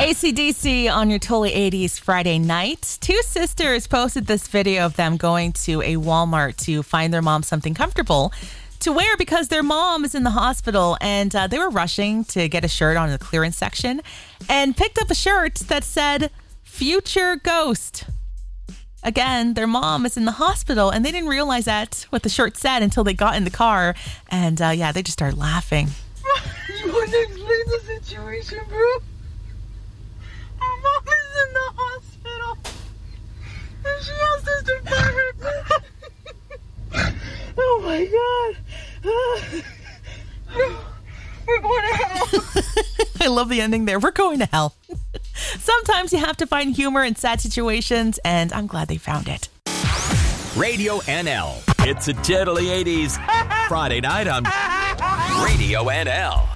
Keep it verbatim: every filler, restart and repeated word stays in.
A C D C on your Totally eighties Friday night. Two sisters posted this video of them going to a Walmart to find their mom something comfortable to wear because their mom is in the hospital, and uh, they were rushing to get a shirt on the clearance section and picked up a shirt that said Future Ghost. Again, their mom is in the hospital, and they didn't realize that what the shirt said until they got in the car, and uh, yeah, they just started laughing. You want to explain the situation, bro? Our mom is in the hospital, and she asked us to buy her. Oh my god. We're going to hell. I love the ending there. We're going to hell. Sometimes you have to find humor in sad situations, and I'm glad they found it. Radio N L. It's a Totally eighties Friday night on Radio N L.